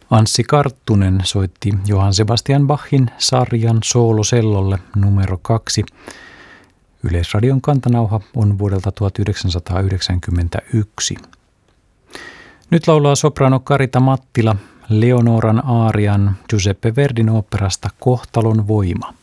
Anssi Karttunen soitti Johann Sebastian Bachin sarjan soolosellolle numero 2. Yleisradion kantanauha on vuodelta 1991. Nyt laulaa soprano Karita Mattila Leonoran aarian Giuseppe Verdin oopperasta Kohtalon voima.